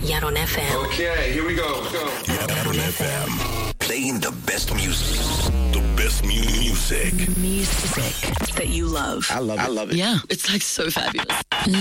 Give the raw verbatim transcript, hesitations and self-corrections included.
Yaron F M. Okay, here we go. Let's go. Yaron F M. Playing the best music. The best mu- music. Music that you love. I love it. I love it. Yeah, it's like so fabulous.